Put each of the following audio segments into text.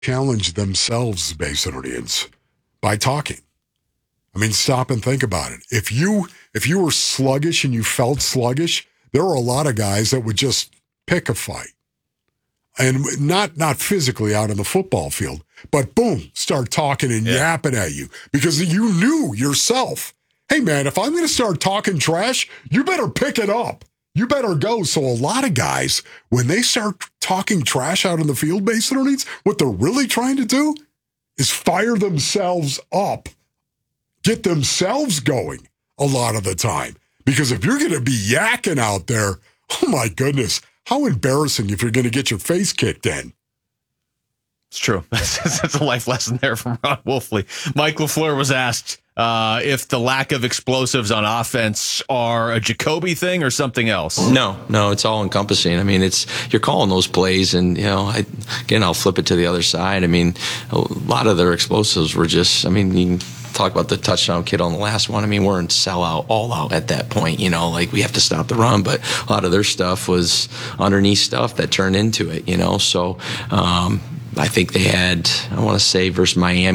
challenge themselves, Basinonians, by talking. I mean, stop and think about it. If you were sluggish and you felt sluggish, there were a lot of guys that would just pick a fight. And not physically out on the football field, but boom, start talking and yapping at you because you knew yourself, hey man, if I'm going to start talking trash, you better pick it up. You better go. So a lot of guys, when they start talking trash out on the field, Basinonians, what they're really trying to do is fire themselves up, get themselves going a lot of the time. Because if you're going to be yakking out there, oh my goodness, how embarrassing if you're going to get your face kicked in. It's true. That's a life lesson there from Ron Wolfley. Mike LaFleur was asked if the lack of explosives on offense are a Jacoby thing or something else. No, it's all encompassing. I mean, you're calling those plays, and I'll flip it to the other side. I mean, a lot of their explosives were just. I mean, you can talk about the touchdown kid on the last one. I mean, we're in sellout, all out at that point. Like we have to stop the run, but a lot of their stuff was underneath stuff that turned into it. So. I think they had, I want to say, versus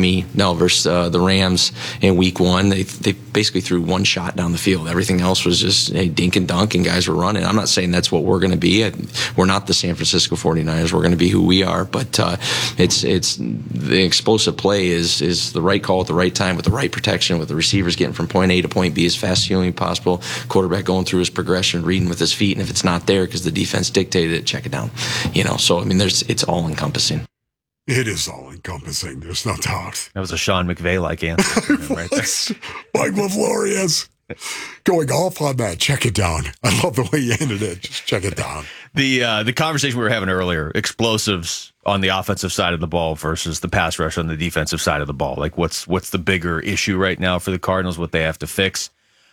the Rams in week 1. They basically threw one shot down the field. Everything else was just dink and dunk, and guys were running. I'm not saying that's what we're going to be. We're not the San Francisco 49ers. We're going to be who we are. But it's the explosive play is the right call at the right time with the right protection, with the receivers getting from point A to point B as fast as humanly possible, quarterback going through his progression, reading with his feet, and if it's not there because the defense dictated it, check it down. So, I mean, it's all encompassing. It is all-encompassing. There's no doubt. That was a Sean McVay-like answer right there. Mike LaFleur is going off on that. Check it down. I love the way you ended it. Just check it down. The conversation we were having earlier, explosives on the offensive side of the ball versus the pass rush on the defensive side of the ball. Like, what's the bigger issue right now for the Cardinals, what they have to fix?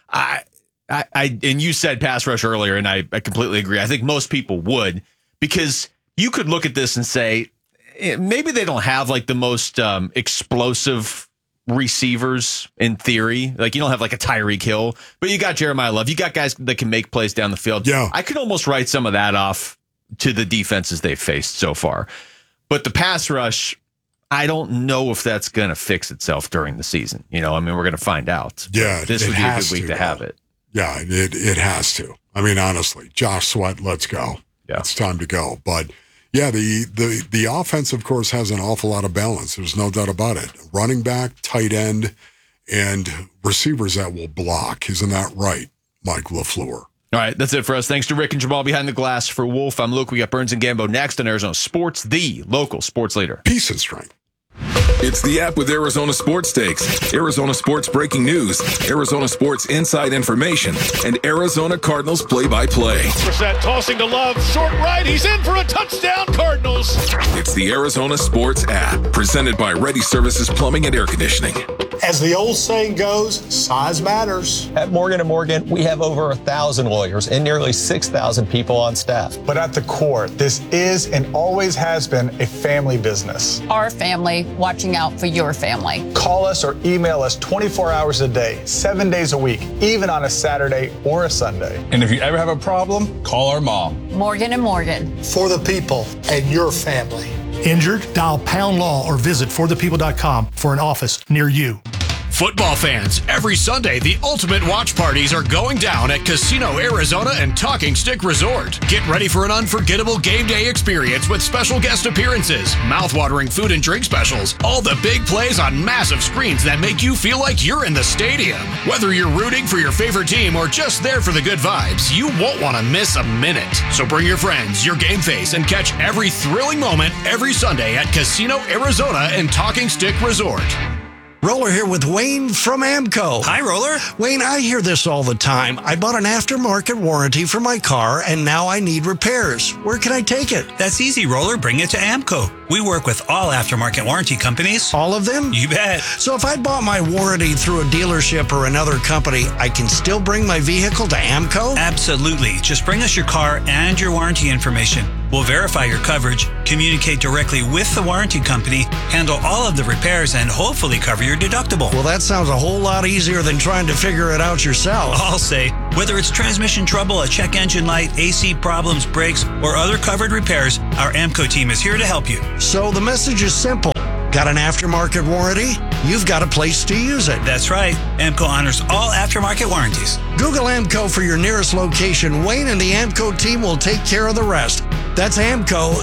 And you said pass rush earlier, and I completely agree. I think most people would, because you could look at this and say, maybe they don't have like the most explosive receivers in theory. Like you don't have like a Tyreek Hill, but you got Jeremiah Love. You got guys that can make plays down the field. Yeah. I could almost write some of that off to the defenses they've faced so far. But the pass rush, I don't know if that's going to fix itself during the season. I mean, we're going to find out. Yeah. This would be a good week to have it. Yeah, it has to. I mean, honestly, Josh Sweat, let's go. Yeah. It's time to go. But yeah, the offense, of course, has an awful lot of balance. There's no doubt about it. Running back, tight end, and receivers that will block. Isn't that right, Mike LaFleur? All right, that's it for us. Thanks to Rick and Jamal behind the glass. For Wolf, I'm Luke. We got Burns and Gambo next on Arizona Sports, the local sports leader. Peace and strength. It's the app with Arizona Sports Takes, Arizona Sports breaking news, Arizona Sports inside information, and Arizona Cardinals play-by-play. Brissett tossing to Love, short right, he's in for a touchdown, Cardinals. It's the Arizona Sports app, presented by Ready Services Plumbing and Air Conditioning. As the old saying goes, size matters. At Morgan & Morgan, we have over 1,000 lawyers and nearly 6,000 people on staff. But at the core, this is and always has been a family business. Our family watching out for your family. Call us or email us 24 hours a day, 7 days a week, even on a Saturday or a Sunday. And if you ever have a problem, call our mom. Morgan & Morgan. For the people and your family. Injured? Dial Pound Law or visit forthepeople.com for an office near you. Football fans, every Sunday, the ultimate watch parties are going down at Casino Arizona and Talking Stick Resort. Get ready for an unforgettable game day experience with special guest appearances, mouthwatering food and drink specials, all the big plays on massive screens that make you feel like you're in the stadium. Whether you're rooting for your favorite team or just there for the good vibes, you won't want to miss a minute. So bring your friends, your game face, and catch every thrilling moment every Sunday at Casino Arizona and Talking Stick Resort. Roller here with Wayne from AMCO. Hi, Roller. Wayne, I hear this all the time. I bought an aftermarket warranty for my car, and now I need repairs. Where can I take it? That's easy, Roller. Bring it to AMCO. We work with all aftermarket warranty companies. All of them? You bet. So if I bought my warranty through a dealership or another company, I can still bring my vehicle to AMCO? Absolutely. Just bring us your car and your warranty information. We'll verify your coverage, communicate directly with the warranty company, handle all of the repairs, and hopefully cover your deductible. Well, that sounds a whole lot easier than trying to figure it out yourself. I'll say, whether it's transmission trouble, a check engine light, AC problems, brakes, or other covered repairs, our AMCO team is here to help you. So the message is simple. Got an aftermarket warranty? You've got a place to use it. That's right. AMCO honors all aftermarket warranties. Google AMCO for your nearest location. Wayne and the AMCO team will take care of the rest. That's AMCO,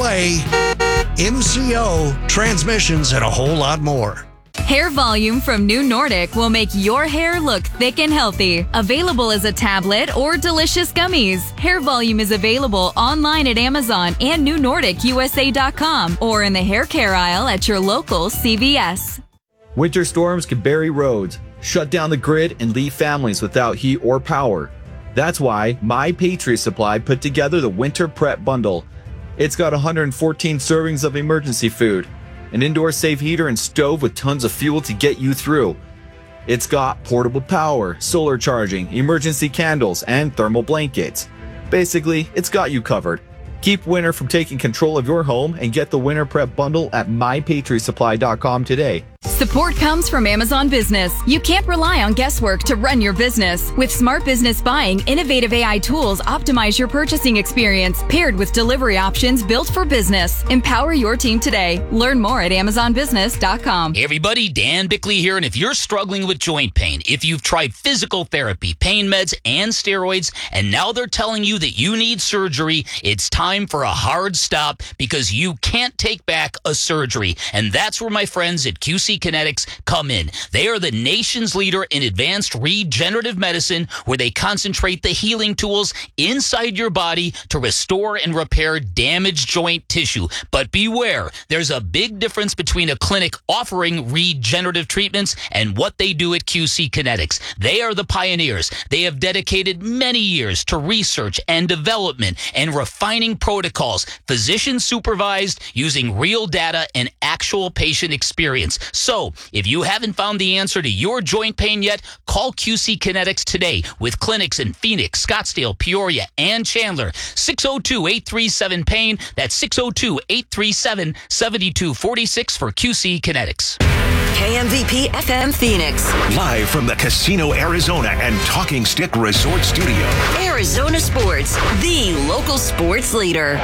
AA, MCO, transmissions, and a whole lot more. Hair Volume from New Nordic will make your hair look thick and healthy. Available as a tablet or delicious gummies. Hair Volume is available online at Amazon and NewNordicUSA.com or in the hair care aisle at your local CVS. Winter storms can bury roads, shut down the grid, and leave families without heat or power. That's why My Patriot Supply put together the Winter Prep Bundle. It's got 114 servings of emergency food, an indoor safe heater and stove with tons of fuel to get you through. It's got portable power, solar charging, emergency candles, and thermal blankets. Basically, it's got you covered. Keep winter from taking control of your home and get the Winter Prep Bundle at MyPatriotSupply.com today. Support comes from Amazon Business. You can't rely on guesswork to run your business. With Smart Business Buying, innovative AI tools optimize your purchasing experience, paired with delivery options built for business. Empower your team today. Learn more at AmazonBusiness.com. Hey everybody, Dan Bickley here, and if you're struggling with joint pain, if you've tried physical therapy, pain meds, and steroids, and now they're telling you that you need surgery, it's time for a hard stop because you can't take back a surgery. And that's where my friends at QC Kinetics come in. They are the nation's leader in advanced regenerative medicine, where they concentrate the healing tools inside your body to restore and repair damaged joint tissue. But beware, there's a big difference between a clinic offering regenerative treatments and what they do at QC Kinetics. They are the pioneers. They have dedicated many years to research and development and refining protocols, physician supervised, using real data and actual patient experience. So, if you haven't found the answer to your joint pain yet, call QC Kinetics today with clinics in Phoenix, Scottsdale, Peoria, and Chandler. 602-837-PAIN. That's 602-837-7246 for QC Kinetics. KMVP FM Phoenix. Live from the Casino Arizona and Talking Stick Resort Studio. Arizona Sports, the local sports leader.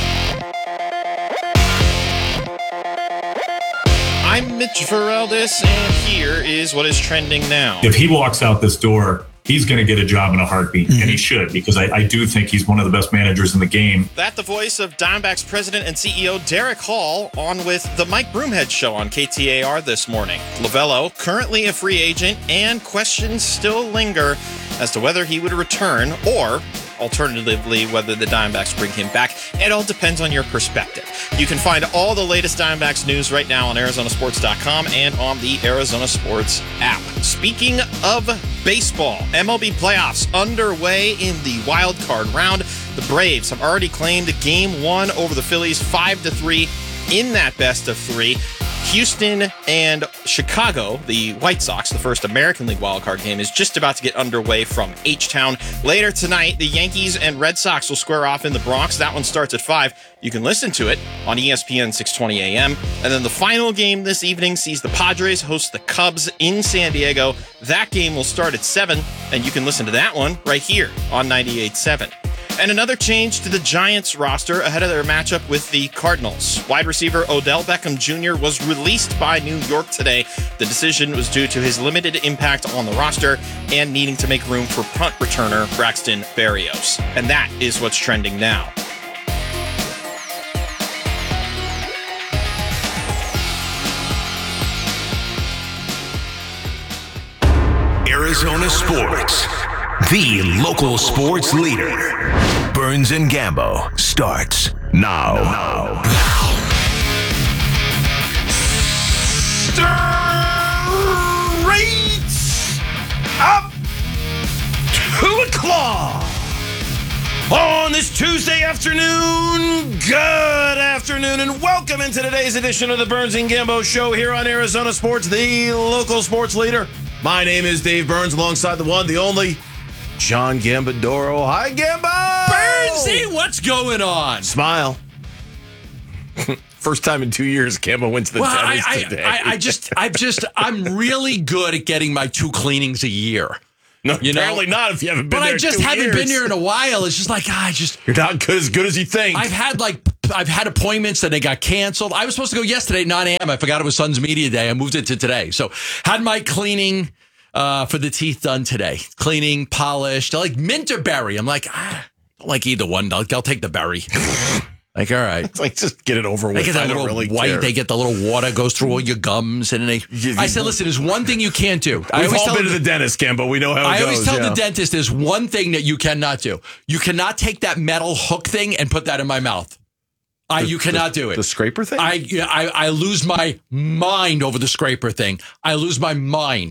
I'm Mitch Feraldis, and here is what is trending now. If he walks out this door, he's going to get a job in a heartbeat, and he should, because I do think he's one of the best managers in the game. That the voice of Diamondbacks president and CEO Derek Hall on with the Mike Broomhead Show on KTAR this morning. Lovello, currently a free agent, and questions still linger as to whether he would return or alternatively whether the Diamondbacks bring him back. It all depends on your perspective. You can find all the latest Diamondbacks news right now on ArizonaSports.com and on the Arizona Sports app. Speaking of baseball, MLB playoffs underway in the wild card round. The Braves have already claimed Game 1 over the Phillies 5-3 in that best of three. Houston and Chicago, the White Sox, the first American League wildcard game, is just about to get underway from H-Town. Later tonight, the Yankees and Red Sox will square off in the Bronx. That one starts at 5. You can listen to it on ESPN 620 AM. And then the final game this evening sees the Padres host the Cubs in San Diego. That game will start at 7, and you can listen to that one right here on 98.7. And another change to the Giants roster ahead of their matchup with the Cardinals. Wide receiver Odell Beckham Jr. was released by New York today. The decision was due to his limited impact on the roster and needing to make room for punt returner Braxton Berrios. And that is what's trending now. Arizona Sports, the local sports leader. Burns and Gambo starts now. Straight up 2 o'clock on this Tuesday afternoon. Good afternoon and welcome into today's edition of the Burns and Gambo Show here on Arizona Sports, the local sports leader. My name is Dave Burns, alongside the one, the only, John Gambadoro. Hi, Gamba! Bernsey, what's going on? Smile. First time in 2 years, Campbell went to the dentist today. I'm really good at getting my 2 cleanings a year. No, apparently not if you haven't been there. But I just haven't been here in a while. It's just like, you're not as good as you think. I've had appointments and they got canceled. I was supposed to go yesterday at 9 a.m. I forgot it was Sun's Media Day. I moved it to today. So had my cleaning for the teeth done today. Cleaning, polished. I like mint or berry. I'm like, I don't like either one. I'll take the berry. Like, all right. It's like, just get it over with. They get that little really white. care. They get the little water goes through all your gums. And then I said, listen, there's one thing you can't do. We've all been to the dentist, Campbell. We know how it goes. I always tell the dentist there's one thing that you cannot do. You cannot take that metal hook thing and put that in my mouth. You cannot do it. The scraper thing? I lose my mind over the scraper thing. I lose my mind.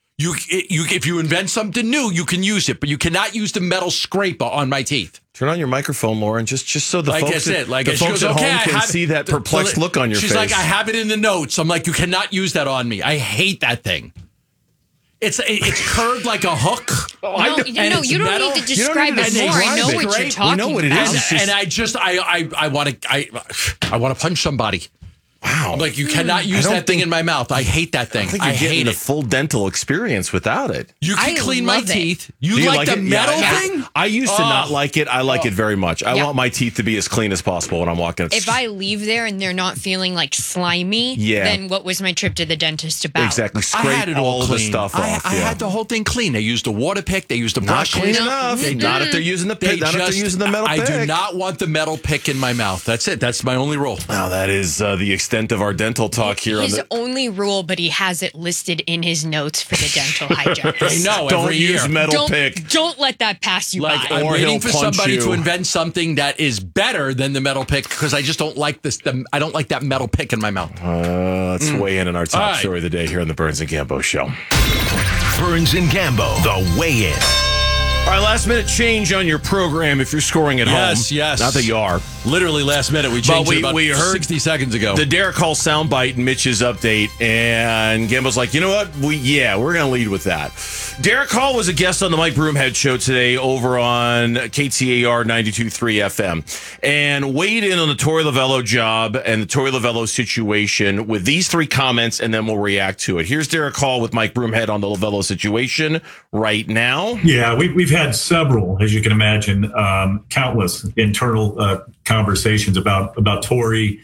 If you invent something new, you can use it, but you cannot use the metal scraper on my teeth. Turn on your microphone, Lauren, just so the folks at home can see that perplexed look on your face. She's like, I have it in the notes. I'm like, you cannot use that on me. I hate that thing. It's curved like a hook. You don't need to describe it more. I know what you're talking about. We know what it is. And I want to punch somebody. Wow. I'm like, you cannot use that thing in my mouth. I hate that thing. I think you're getting the full dental experience without it. You can clean my teeth. You like the metal thing? I used to not like it. I like it very much. I want my teeth to be as clean as possible when I'm walking. If I leave there and they're not feeling like slimy, then what was my trip to the dentist about? Exactly. Scrape I had it all the clean. stuff off. I had the whole thing clean. They used the water pick. They used the brush. Not clean enough. Not if they're using the pick. Not if they're using the metal pick. I do not want the metal pick in my mouth. That's it. That's my only rule. Now, that is the extent of our dental talk here. His only rule, but he has it listed in his notes for the dental hygienist. I know. Don't use metal pick. Don't let that pass you by. I'm waiting for somebody to invent something that is better than the metal pick because I just don't like this. I don't like that metal pick in my mouth. Let's weigh in on our top story of the day here on the Burns and Gambo Show. Burns and Gambo, the weigh-in. All right, last minute change on your program if you're scoring at home. Yes. Not that you are. Literally last minute. We changed it about 60 seconds ago. The Derek Hall soundbite and Mitch's update, and Gambo's like, you know what? We're going to lead with that. Derek Hall was a guest on the Mike Broomhead show today over on KTAR 92.3 FM and weighed in on the Torey Lovello job and the Torey Lovello situation with these 3 comments, and then we'll react to it. Here's Derek Hall with Mike Broomhead on the Lovello situation right now. Yeah, we've had several, as you can imagine, countless internal conversations about Torey,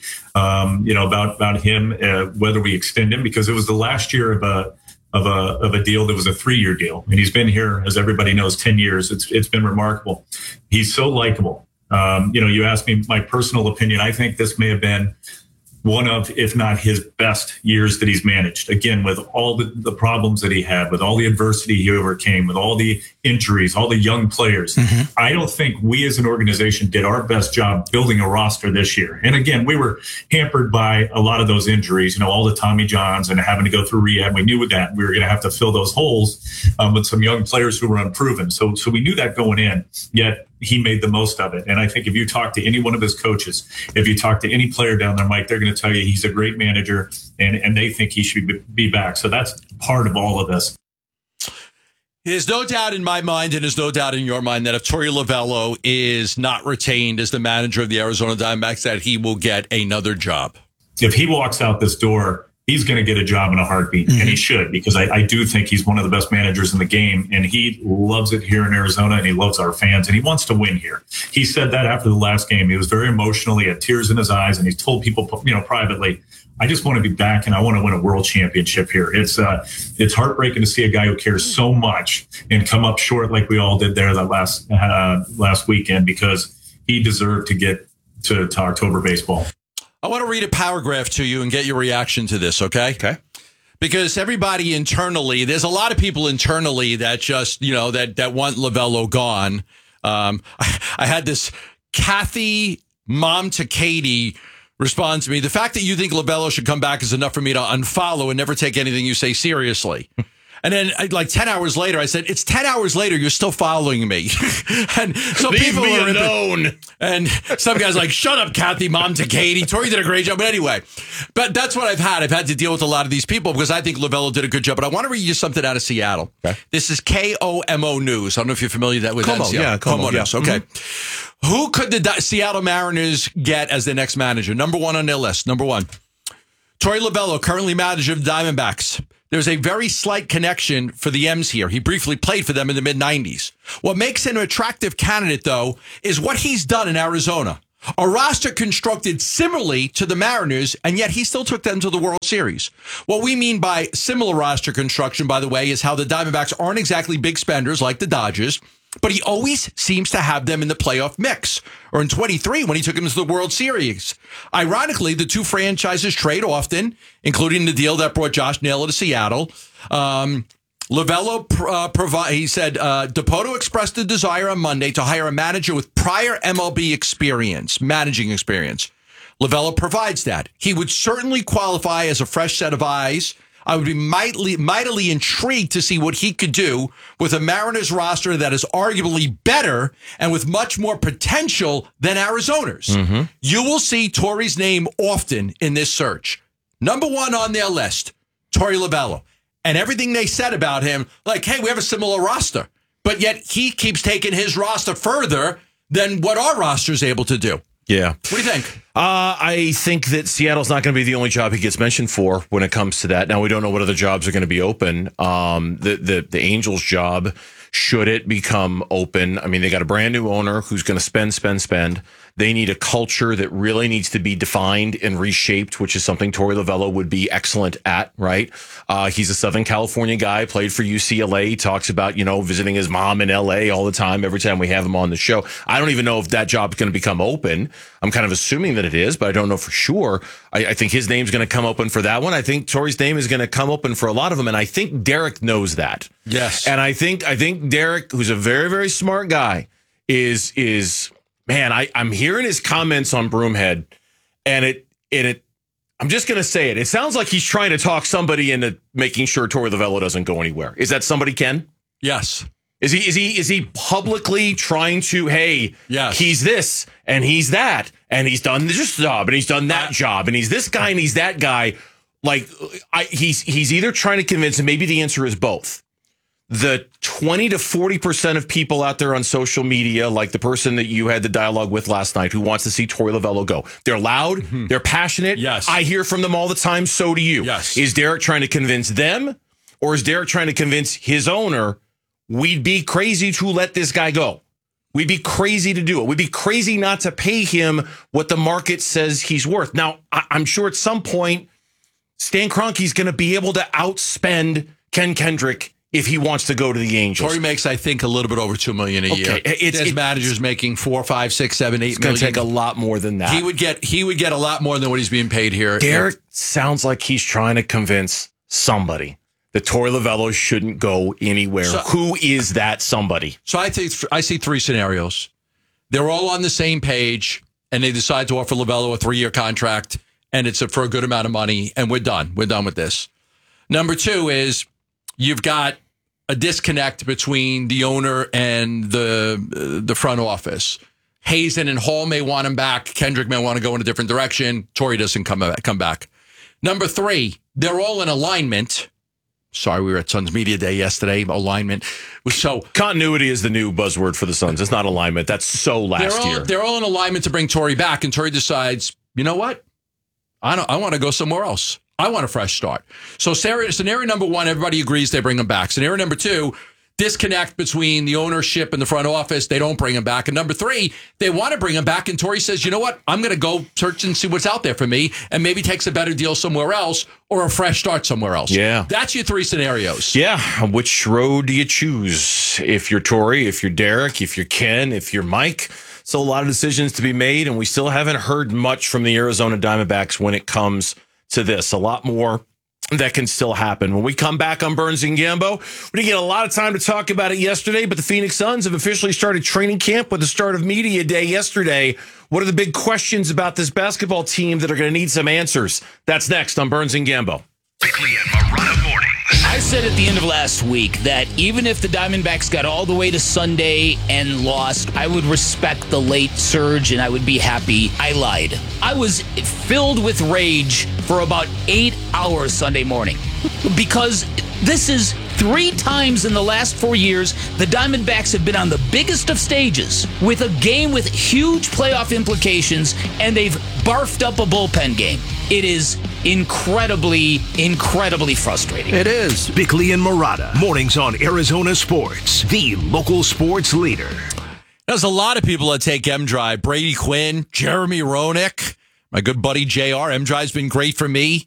about him, whether we extend him, because it was the last year of a deal that was a 3-year deal, and he's been here, as everybody knows, 10 years. It's been remarkable. He's so likable. You asked me my personal opinion. I think this may have been one of, if not his best years that he's managed. Again, with all the problems that he had, with all the adversity he overcame, with all the injuries, all the young players. Mm-hmm. I don't think we as an organization did our best job building a roster this year. And again, we were hampered by a lot of those injuries, all the Tommy Johns and having to go through rehab. We knew that we were going to have to fill those holes with some young players who were unproven. So we knew that going in, yet he made the most of it. And I think if you talk to any one of his coaches, if you talk to any player down there, Mike, they're going to tell you he's a great manager and they think he should be back. So that's part of all of this. There's no doubt in my mind, and there's no doubt in your mind, that if Torey Lovello is not retained as the manager of the Arizona Diamondbacks, that he will get another job. If he walks out this door, he's going to get a job in a heartbeat, and he should, because I do think he's one of the best managers in the game, and he loves it here in Arizona, and he loves our fans, and he wants to win here. He said that after the last game. He was very emotional. He had tears in his eyes, and he told people, privately, I just want to be back, and I want to win a world championship here. It's heartbreaking to see a guy who cares so much and come up short like we all did there that last weekend, because he deserved to get to October baseball. I want to read a paragraph to you and get your reaction to this, okay? Okay. Because everybody internally, there's a lot of people internally that just, that want Lovello gone. I had this Kathy, mom to Katie, respond to me. The fact that you think Lovello should come back is enough for me to unfollow and never take anything you say seriously. And then, like 10 hours later, I said, "It's 10 hours later. You're still following me." And so Leave people me are alone. And some guys like, "Shut up, Kathy, mom to Katie." Tori did a great job. But anyway, but that's what I've had. I've had to deal with a lot of these people because I think Lovello did a good job. But I want to read you something out of Seattle. Okay. This is KOMO News. I don't know if you're familiar with that. KOMO News. Okay. Who could the Seattle Mariners get as their next manager? Number one on their list. Number one. Torey Lovello, currently manager of the Diamondbacks. There's a very slight connection for the M's here. He briefly played for them in the mid-90s. What makes him an attractive candidate, though, is what he's done in Arizona. A roster constructed similarly to the Mariners, and yet he still took them to the World Series. What we mean by similar roster construction, by the way, is how the Diamondbacks aren't exactly big spenders like the Dodgers, but he always seems to have them in the playoff mix. Or in 23, when he took them to the World Series. Ironically, the two franchises trade often, including the deal that brought Josh Naylor to Seattle. Lovello he said, Dipoto expressed the desire on Monday to hire a manager with prior MLB experience, managing experience. Lovello provides that. He would certainly qualify as a fresh set of eyes. I would be mightily intrigued to see what he could do with a Mariners roster that is arguably better and with much more potential than Arizona's. Mm-hmm. You will see Torey's name often in this search. Number one on their list, Torey Lovello. And everything they said about him, like, hey, we have a similar roster. But yet he keeps taking his roster further than what our roster is able to do. Yeah. What do you think? I think that Seattle's not going to be the only job he gets mentioned for when it comes to that. Now, we don't know what other jobs are going to be open. The Angels job, should it become open? I mean, they got a brand new owner who's going to spend. They need a culture that really needs to be defined and reshaped, which is something Torey Lovello would be excellent at, right? He's a Southern California guy, played for UCLA. He talks about, visiting his mom in LA all the time, every time we have him on the show. I don't even know if that job's going to become open. I'm kind of assuming that it is, but I don't know for sure. I think his name's going to come open for that one. I think Torey's name is going to come open for a lot of them, and I think Derek knows that. Yes. And I think Derek, who's a very, very smart guy, is man, I'm hearing his comments on Broomhead, and it I'm just going to say it. It sounds like he's trying to talk somebody into making sure Torey Lovello doesn't go anywhere. Is that somebody, Ken? Yes. Is he publicly trying to, hey, yes, he's this and he's that, and he's done this job and he's done that job, and he's this guy and he's that guy. Like, he's either trying to convince, and maybe the answer is both. The 20 to 40% of people out there on social media, like the person that you had the dialogue with last night, who wants to see Torey Lovello go. They're loud. Mm-hmm. They're passionate. Yes. I hear from them all the time. So do you. Yes. Is Derek trying to convince them, or is Derek trying to convince his owner, we'd be crazy to let this guy go? We'd be crazy to do it. We'd be crazy not to pay him what the market says he's worth. Now, I'm sure at some point, Stan Kroenke's going to be able to outspend Ken Kendrick if he wants to go to the Angels. Torey makes, I think, a little bit over $2 million a year. His manager's making $4, $5, $6, $7, $8 million. It's going to take a lot more than that. He would get a lot more than what he's being paid here. Derek sounds like he's trying to convince somebody that Torey Lovello shouldn't go anywhere. So, who is that somebody? So I see three scenarios. They're all on the same page, and they decide to offer Lovello a 3-year contract, and it's for a good amount of money, and we're done. We're done with this. Number two is, you've got a disconnect between the owner and the front office. Hazen and Hall may want him back. Kendrick may want to go in a different direction. Torey doesn't come back. Number three, they're all in alignment. Sorry, we were at Suns Media Day yesterday. Alignment. So continuity is the new buzzword for the Suns. It's not alignment. That's so last year. They're all in alignment to bring Torey back, and Torey decides, you know what? I want to go somewhere else. I want a fresh start. So scenario number one, everybody agrees they bring him back. Scenario number two, disconnect between the ownership and the front office. They don't bring him back. And number three, they want to bring him back. And Torey says, you know what? I'm going to go search and see what's out there for me, and maybe takes a better deal somewhere else or a fresh start somewhere else. Yeah. That's your three scenarios. Yeah. Which road do you choose? If you're Torey, if you're Derek, if you're Ken, if you're Mike. So a lot of decisions to be made, and we still haven't heard much from the Arizona Diamondbacks when it comes to this. A lot more that can still happen. When we come back on Burns and Gambo, we didn't get a lot of time to talk about it yesterday, but the Phoenix Suns have officially started training camp with the start of Media Day yesterday. What are the big questions about this basketball team that are going to need some answers? That's next on Burns and Gambo. Bickley and Marana mornings. I said at the end of last week that even if the Diamondbacks got all the way to Sunday and lost, I would respect the late surge and I would be happy. I lied. I was filled with rage for about 8 hours Sunday morning because this is 3 times in the last 4 years the Diamondbacks have been on the biggest of stages with a game with huge playoff implications, and they've barfed up a bullpen game. It is incredibly frustrating. It is. Bickley and Murata. Mornings on Arizona Sports, the local sports leader. There's a lot of people that take M-Drive. Brady Quinn, Jeremy Roenick, my good buddy JR. M-Drive's been great for me.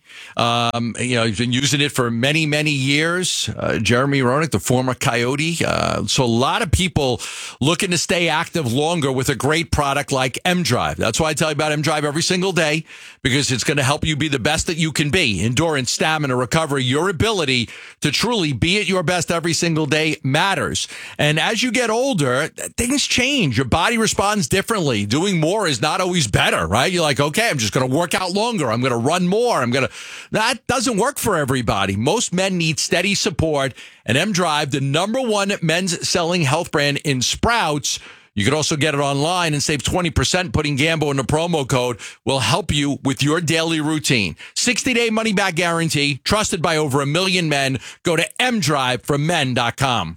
He's been using it for many, many years. Jeremy Roenick, the former Coyote. So a lot of people looking to stay active longer with a great product like M-Drive. That's why I tell you about M-Drive every single day, because it's going to help you be the best that you can be. Endurance, stamina, recovery, your ability to truly be at your best every single day matters. And as you get older, things change. Your body responds differently. Doing more is not always better, right? You're like, okay, I'm just going to work out longer. I'm going to run more. That doesn't work for everybody. Most men need steady support. And M-Drive, the #1 men's selling health brand in Sprouts, you can also get it online and save 20%. Putting Gambo in the promo code will help you with your daily routine. 60-day money-back guarantee, trusted by over 1 million men. Go to mdriveformen.com.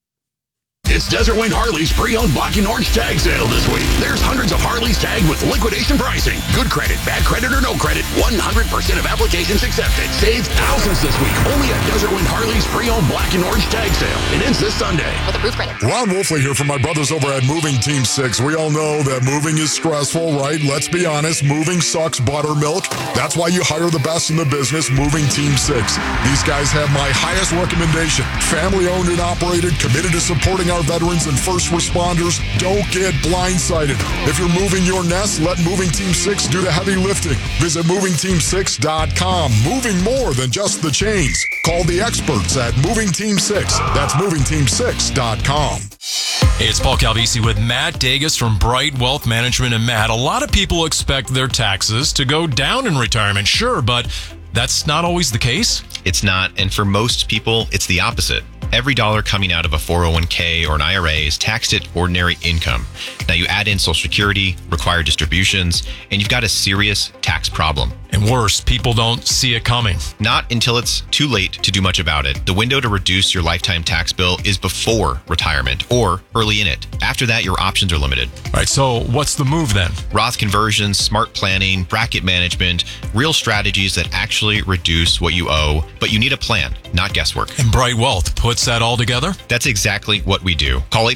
It's Desert Wind Harley's pre-owned black and orange tag sale this week. There's hundreds of Harleys tagged with liquidation pricing. Good credit, bad credit, or no credit, 100% of applications accepted. Save thousands this week only at Desert Wind Harley's pre-owned black and orange tag sale. It ends this Sunday. With approved credit. Ron Wolfley here from my brothers over at Moving Team 6. We all know that moving is stressful, right? Let's be honest, moving sucks buttermilk. That's why you hire the best in the business, Moving Team 6. These guys have my highest recommendation. Family owned and operated, committed to supporting our veterans and first responders. Don't get blindsided. If you're moving your nest, let Moving Team 6 do the heavy lifting. Visit movingteam6.com. Moving more than just the chains. Call the experts at Moving Team 6. That's movingteam6.com. Hey, it's Paul Calvisi with Matt Dagas from Bright Wealth Management. And Matt, a lot of people expect their taxes to go down in retirement, sure, but that's not always the case. It's not, and for most people, it's the opposite. Every dollar coming out of a 401k or an IRA is taxed at ordinary income. Now you add in Social Security, required distributions, and you've got a serious tax problem. And worse, people don't see it coming. Not until it's too late to do much about it. The window to reduce your lifetime tax bill is before retirement or early in it. After that, your options are limited. All right, so what's the move then? Roth conversions, smart planning, bracket management, real strategies that actually reduce what you owe, but you need a plan, not guesswork. And Bright Wealth puts that all together? That's exactly what we do. Call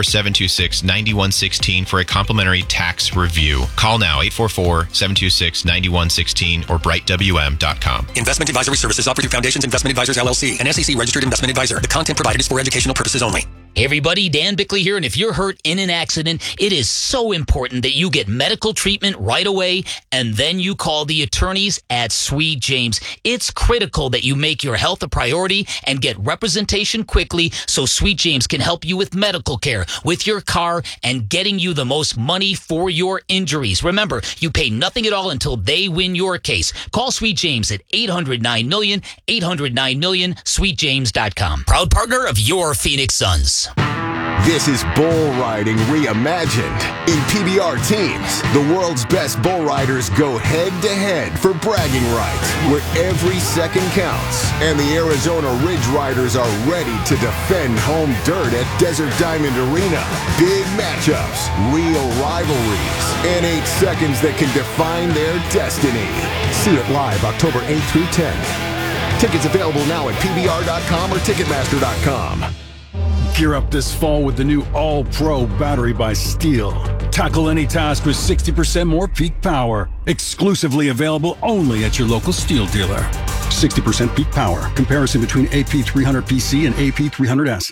844-726-9116 for a complimentary tax review. Call now, 844-726-9116 or brightwm.com. Investment advisory services offered through Foundations Investment Advisors, LLC, an SEC registered investment advisor. The content provided is for educational purposes only. Hey everybody, Dan Bickley here, and if you're hurt in an accident, it is so important that you get medical treatment right away, and then you call the attorneys at Sweet James. It's critical that you make your health a priority and get representation quickly so Sweet James can help you with medical care, with your car, and getting you the most money for your injuries. Remember, you pay nothing at all until they win your case. Call Sweet James at 800-9-MILLION, 800-9-MILLION, sweetjames.com. Proud partner of your Phoenix Suns. This is bull riding reimagined. In PBR teams, the world's best bull riders go head-to-head for bragging rights, where every second counts. And the Arizona Ridge Riders are ready to defend home dirt at Desert Diamond Arena. Big matchups, real rivalries, and 8 seconds that can define their destiny. See it live October 8th through 10th. Tickets available now at PBR.com or Ticketmaster.com. Gear up this fall with the new All-Pro battery by Steel. Tackle any task with 60% more peak power. Exclusively available only at your local Steel dealer. 60% peak power. Comparison between AP300PC and AP300S.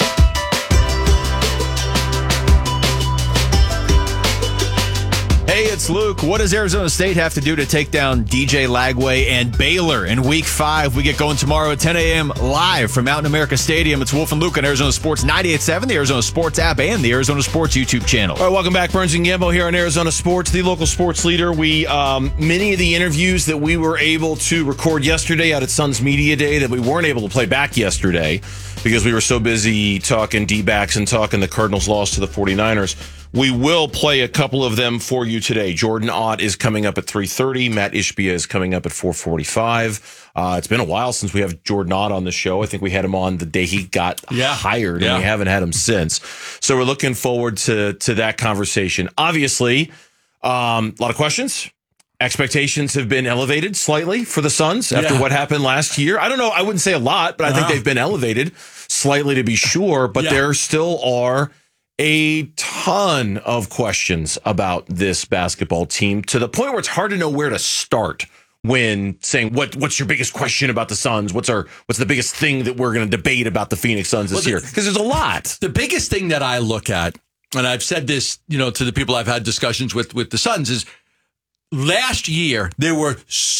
Hey, it's it's Luke. What does Arizona State have to do to take down DJ Lagway and Baylor in Week 5? We get going tomorrow at 10 a.m. live from Mountain America Stadium. It's Wolf and Luke on Arizona Sports 98.7, the Arizona Sports app, and the Arizona Sports YouTube channel. All right, welcome back. Burns and Gambo here on Arizona Sports, the local sports leader. We many of the interviews that we were able to record yesterday out at Suns Media Day that we weren't able to play back yesterday because we were so busy talking D-backs and talking the Cardinals' loss to the 49ers. We will play a couple of them for you today. Jordan Ott is coming up at 3:30. Matt Ishbia is coming up at 4:45. It's been a while since we have Jordan Ott on the show. I think we had him on the day he got hired, and we haven't had him since. So we're looking forward to that conversation. Obviously, a lot of questions. Expectations have been elevated slightly for the Suns after what happened last year. I don't know. I wouldn't say a lot, but I think they've been elevated slightly to be sure. But there still are a ton of questions about this basketball team to the point where it's hard to know where to start when saying what's your biggest question about the Suns? What's the biggest thing that we're going to debate about the Phoenix Suns this year? Because there's a lot. The biggest thing that I look at, and I've said this, to the people I've had discussions with the Suns, is last year there were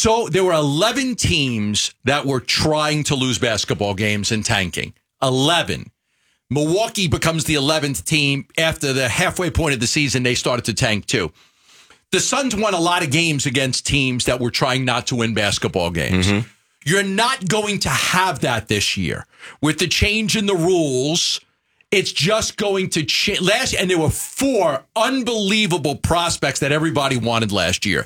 11 teams that were trying to lose basketball games and tanking. 11. Milwaukee becomes the 11th team. After the halfway point of the season, they started to tank too. The Suns won a lot of games against teams that were trying not to win basketball games. Mm-hmm. You're not going to have that this year. With the change in the rules, it's just going to change. And there were 4 unbelievable prospects that everybody wanted last year.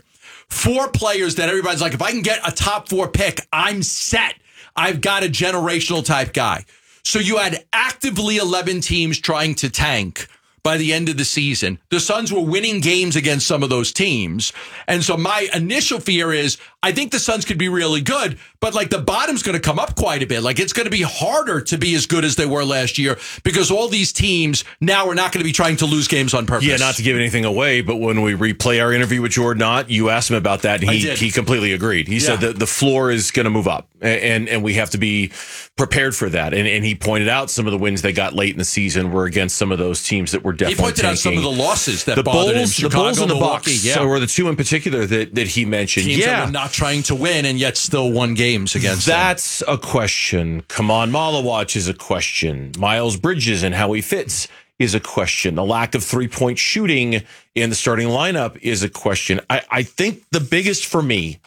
4 players that everybody's like, if I can get a top 4 pick, I'm set. I've got a generational type guy. So you had actively 11 teams trying to tank by the end of the season. The Suns were winning games against some of those teams. And so my initial fear is I think the Suns could be really good, but the bottom's going to come up quite a bit. It's going to be harder to be as good as they were last year because all these teams now are not going to be trying to lose games on purpose. Yeah, not to give anything away, but when we replay our interview with Jordan Ott, you asked him about that, and he completely agreed. He said that the floor is going to move up, and we have to be prepared for that. And he pointed out some of the wins they got late in the season were against some of those teams that were definitely He pointed tanking. out some of the losses that the bothered him. Bulls, Chicago, the Bulls and the Milwaukee, Bucks were the 2 in particular that he mentioned. Teams that were not trying to win and yet still won games against them. That's a question. Kaman Malawach is a question. Miles Bridges and how he fits is a question. The lack of 3-point shooting in the starting lineup is a question. I think the biggest for me,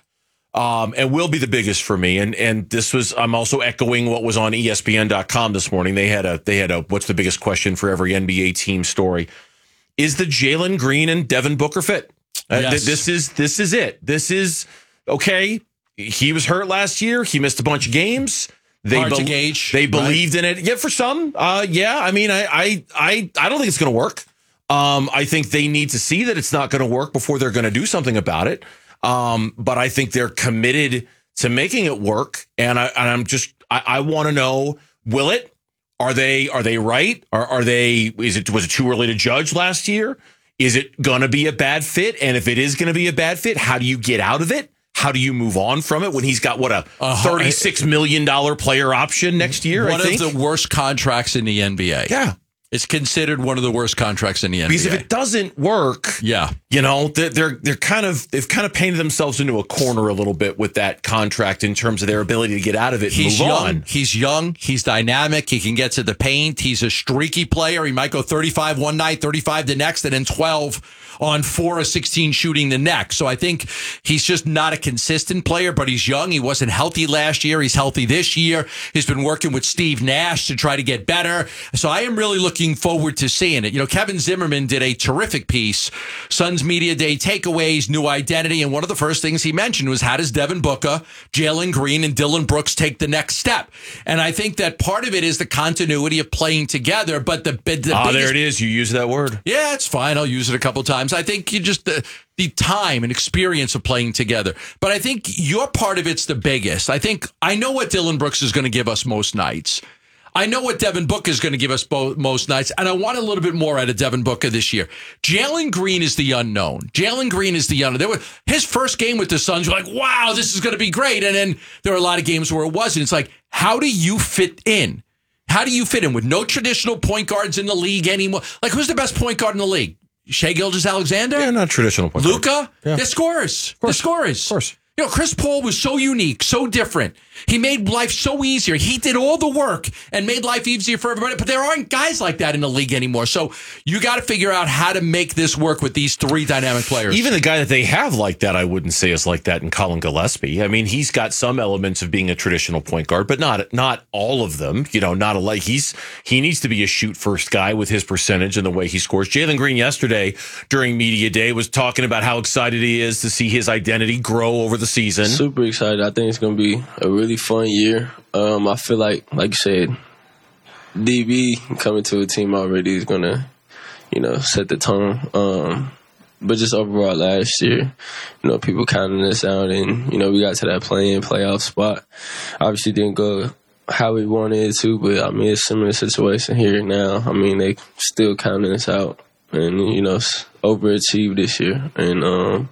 and will be the biggest for me, and this was, I'm also echoing what was on ESPN.com this morning. They had a what's the biggest question for every NBA team story, is the Jalen Green and Devin Booker fit. Yes. This is it. This is okay. He was hurt last year. He missed a bunch of games. Hard to gauge. They believed in it. Yeah, for some. Yeah. I mean, I don't think it's going to work. I think they need to see that it's not going to work before they're going to do something about it. But I think they're committed to making it work. And I want to know, will it? Are they right? Was it too early to judge last year? Is it going to be a bad fit? And if it is going to be a bad fit, how do you get out of it? How do you move on from it when he's got a $36 million player option next year? One of the worst contracts in the NBA. Yeah. It's considered one of the worst contracts in the NBA. Because if it doesn't work, they've kind of painted themselves into a corner a little bit with that contract in terms of their ability to get out of it and move on. He's young. He's dynamic. He can get to the paint. He's a streaky player. He might go 35 one night, 35 the next, and then 12 on 4 of 16 shooting the next. So I think he's just not a consistent player, but he's young. He wasn't healthy last year. He's healthy this year. He's been working with Steve Nash to try to get better. So I am really looking forward to seeing it. Kevin Zimmerman did a terrific piece, Suns Media Day takeaways, new identity. And one of the first things he mentioned was, how does Devin Booker, Jalen Green, and Dillon Brooks take the next step? And I think that part of it is the continuity of playing together. But the biggest, there it is. You use that word. Yeah, it's fine. I'll use it a couple times. I think you just the time and experience of playing together. But I think your part of it's the biggest. I know what Dillon Brooks is going to give us most nights. I know what Devin Booker is going to give us most nights, and I want a little bit more out of Devin Booker this year. Jalen Green is the unknown. His first game with the Suns, you're like, wow, this is going to be great. And then there are a lot of games where it wasn't. It's like, how do you fit in? How do you fit in with no traditional point guards in the league anymore? Like, who's the best point guard in the league? Shai Gilgeous-Alexander? Yeah, not traditional point. Luka? They're scorers. They're scorers. Of course. You know, Chris Paul was so unique, so different. He made life so easier. He did all the work and made life easier for everybody. But there aren't guys like that in the league anymore. So you got to figure out how to make this work with these three dynamic players. Even the guy that they have like that, I wouldn't say is like that in Colin Gillespie. I mean, he's got some elements of being a traditional point guard, but not all of them. You know, not a like he needs to be a shoot first guy with his percentage and the way he scores. Jalen Green yesterday during media day was talking about how excited he is to see his identity grow over the season. Super excited. I think it's going to be a really fun year. I feel like you said, DB coming to a team already is going to, set the tone. But just overall last year, people counting us out and, we got to that playoff spot. Obviously didn't go how we wanted it to, but I mean, it's a similar situation here now. I mean, they still counting us out and, overachieved this year. And,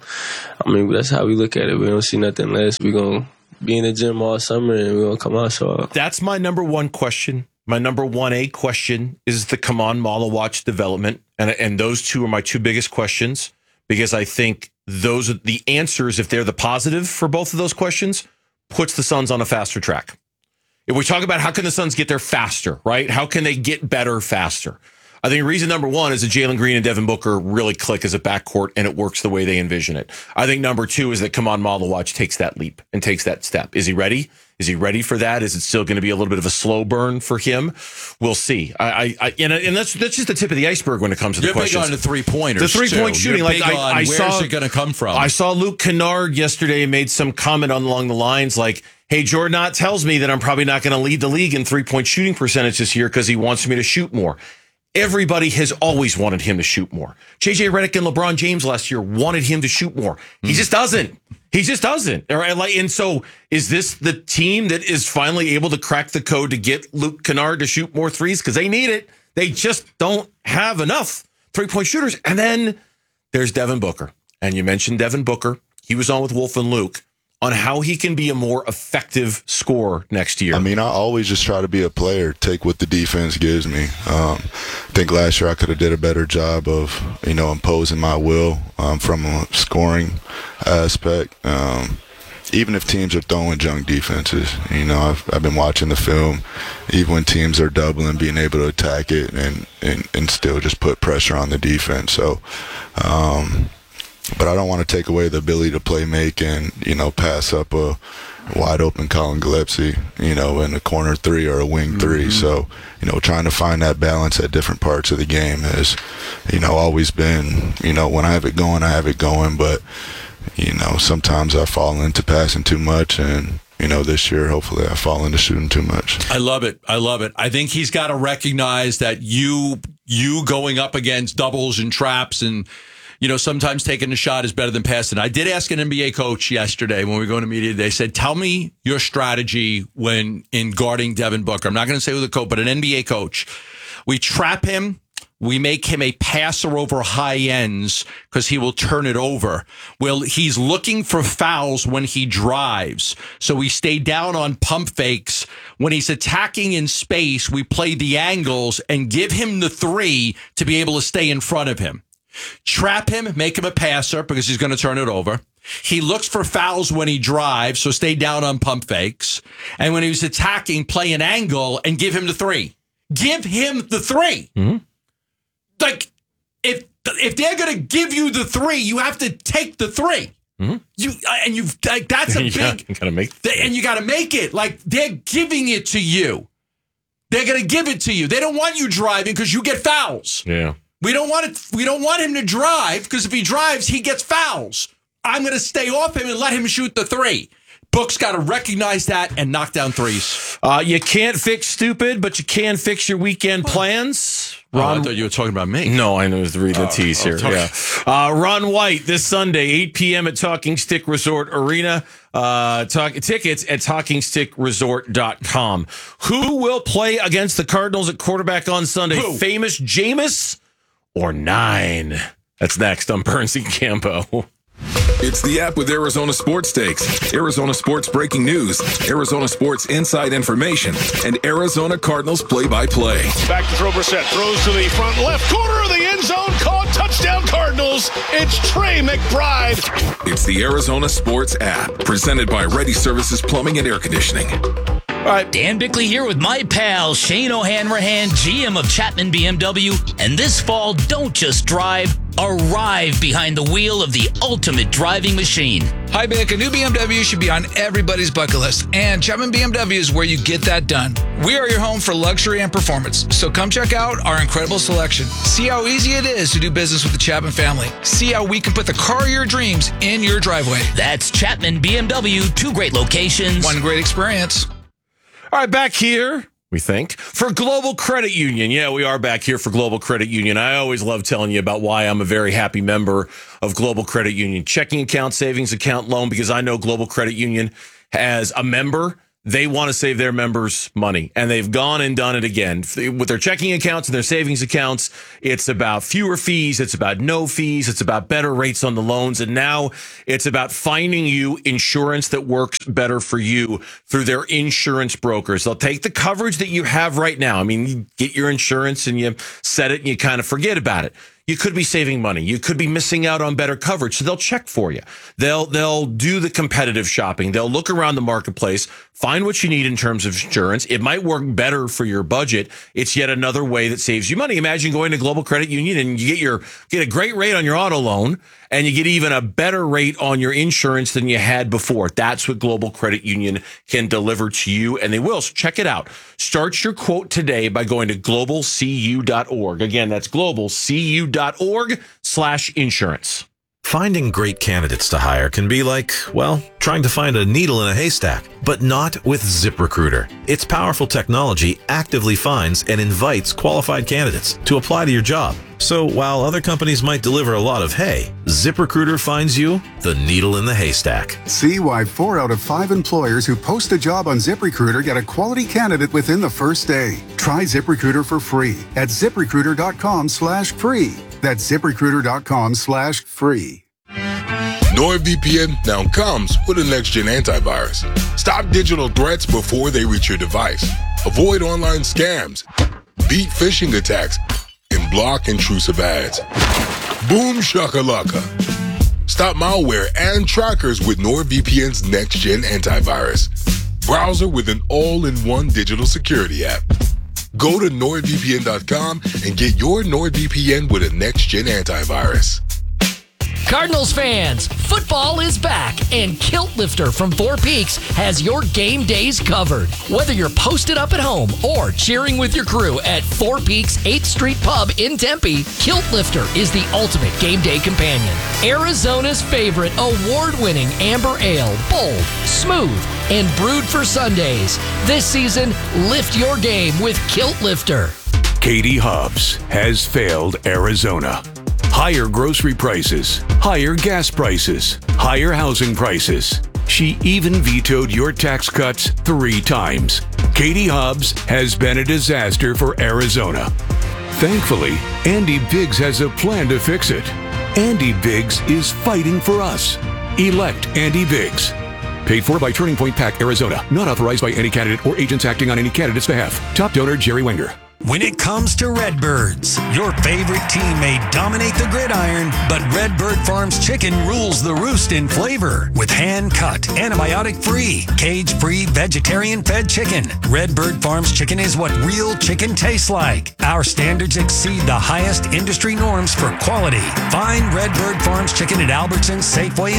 I mean, that's how we look at it. We don't see nothing less. We're going to be in the gym all summer and we're going to come out. So that's my number one question. My number 1A question is the Kaman Malawach development. And those two are my two biggest questions because I think those are the answers, if they're the positive for both of those questions, puts the Suns on a faster track. If we talk about how can the Suns get there faster, right? How can they get better faster? I think reason number one is that Jalen Green and Devin Booker really click as a backcourt and it works the way they envision it. I think number two is that Kaman Malawach takes that leap and takes that step. Is he ready? Is he ready for that? Is it still going to be a little bit of a slow burn for him? We'll see. And that's just the tip of the iceberg when it comes to the questions. You're big on the 3-pointers. The 3-point shooting. You're big on where's it going to come from? I saw Luke Kennard yesterday made some comment along the lines like, hey, Jordan Ott tells me that I'm probably not going to lead the league in 3-point shooting percentage this year because he wants me to shoot more. Everybody has always wanted him to shoot more. JJ Redick and LeBron James last year wanted him to shoot more. He just doesn't. He just doesn't. All right. And so is this the team that is finally able to crack the code to get Luke Kennard to shoot more threes? Because they need it. They just don't have enough 3-point shooters. And then there's Devin Booker. And you mentioned Devin Booker. He was on with Wolf and Luke on how he can be a more effective scorer next year. I mean, I always just try to be a player, take what the defense gives me. I think last year I could have did a better job of, imposing my will from a scoring aspect. Even if teams are throwing junk defenses, I've been watching the film, even when teams are doubling, being able to attack it and still just put pressure on the defense. So, but I don't want to take away the ability to play make and, pass up a wide open Colin Gillespie, in a corner three or a wing three. So, trying to find that balance at different parts of the game has, always been, when I have it going, I have it going. But, sometimes I fall into passing too much and, this year, hopefully I fall into shooting too much. I love it. I think he's got to recognize that you going up against doubles and traps and, sometimes taking a shot is better than passing. I did ask an NBA coach yesterday when we were going to media. They said, tell me your strategy when in guarding Devin Booker. I'm not going to say who the coach, but an NBA coach. We trap him. We make him a passer over high ends because he will turn it over. Well, he's looking for fouls when he drives. So we stay down on pump fakes. When he's attacking in space, we play the angles and give him the three to be able to stay in front of him. Trap him, make him a passer because he's going to turn it over. He looks for fouls when he drives, so stay down on pump fakes. And when he's attacking, play an angle and give him the three. Give him the three. Mm-hmm. Like, if they're going to give you the three, you have to take the three. Mm-hmm. That's a you big. Gotta make and you got to make it. Like, they're giving it to you. They're going to give it to you. They don't want you driving because you get fouls. Yeah. We don't want it. We don't want him to drive because if he drives, he gets fouls. I'm going to stay off him and let him shoot the three. Book's got to recognize that and knock down threes. You can't fix stupid, but you can fix your weekend plans. Ron, I thought you were talking about me. No, I was reading the tease here. Yeah. Ron White this Sunday, 8 p.m. at Talking Stick Resort Arena. Tickets at TalkingStickResort.com. Who will play against the Cardinals at quarterback on Sunday? Who? Famous Jameis or 9? That's next on Burns and Campo. It's the app with Arizona Sports Stakes, Arizona Sports breaking news, Arizona Sports inside information, and Arizona Cardinals play-by-play. Back to throw Brissett, throws to the front left corner of the end zone, call it touchdown Cardinals. It's Trey McBride. It's the Arizona Sports app, presented by Ready Services Plumbing and Air Conditioning. All right, Dan Bickley here with my pal Shane O'Hanrahan, GM of Chapman BMW. And this fall, don't just drive, arrive behind the wheel of the ultimate driving machine. Hi, Bick. A new BMW should be on everybody's bucket list, and Chapman BMW is where you get that done. We are your home for luxury and performance, so come check out our incredible selection. See how easy it is to do business with the Chapman family. See how we can put the car of your dreams in your driveway. That's Chapman BMW, 2 great locations. 1 great experience. All right, back here, we think, for Global Credit Union. Yeah, we are back here for Global Credit Union. I always love telling you about why I'm a very happy member of Global Credit Union. Checking account, savings account, loan, because I know Global Credit Union as a member, they want to save their members money, and they've gone and done it again. With their checking accounts and their savings accounts, it's about fewer fees, it's about no fees, it's about better rates on the loans, and now it's about finding you insurance that works better for you through their insurance brokers. They'll take the coverage that you have right now. I mean, you get your insurance and you set it and you kind of forget about it. You could be saving money. You could be missing out on better coverage. So they'll check for you. They'll do the competitive shopping. They'll look around the marketplace, find what you need in terms of insurance. It might work better for your budget. It's yet another way that saves you money. Imagine going to Global Credit Union and you get a great rate on your auto loan, and you get even a better rate on your insurance than you had before. That's what Global Credit Union can deliver to you, and they will. So check it out. Start your quote today by going to globalcu.org. Again, that's globalcu.org/insurance. Finding great candidates to hire can be like, well, trying to find a needle in a haystack, but not with ZipRecruiter. Its powerful technology actively finds and invites qualified candidates to apply to your job. So while other companies might deliver a lot of hay, ZipRecruiter finds you the needle in the haystack. See why 4 out of 5 employers who post a job on ZipRecruiter get a quality candidate within the first day. Try ZipRecruiter for free at ZipRecruiter.com/free. That's ZipRecruiter.com/free. NordVPN now comes with a next-gen antivirus. Stop digital threats before they reach your device. Avoid online scams. Beat phishing attacks. And block intrusive ads. Boom shakalaka. Stop malware and trackers with NordVPN's next-gen antivirus. Browser with an all-in-one digital security app. Go to NordVPN.com and get your NordVPN with a next-gen antivirus. Cardinals fans, football is back, and Kilt Lifter from Four Peaks has your game days covered. Whether you're posted up at home or cheering with your crew at Four Peaks 8th Street Pub in Tempe, Kilt Lifter is the ultimate game day companion. Arizona's favorite award-winning amber ale, bold, smooth, and brewed for Sundays. This season, lift your game with Kilt Lifter. Katie Hobbs has failed Arizona. Higher grocery prices, higher gas prices, higher housing prices. She even vetoed your tax cuts 3 times. Katie Hobbs has been a disaster for Arizona. Thankfully, Andy Biggs has a plan to fix it. Andy Biggs is fighting for us. Elect Andy Biggs. Paid for by Turning Point PAC, Arizona. Not authorized by any candidate or agents acting on any candidate's behalf. Top donor, Jerry Wenger. When it comes to Redbirds, your favorite team may dominate the gridiron, but Redbird Farms chicken rules the roost in flavor. With hand-cut, antibiotic-free, cage-free, vegetarian-fed chicken, Redbird Farms chicken is what real chicken tastes like. Our standards exceed the highest industry norms for quality. Find Redbird Farms chicken at Albertsons, Safeway,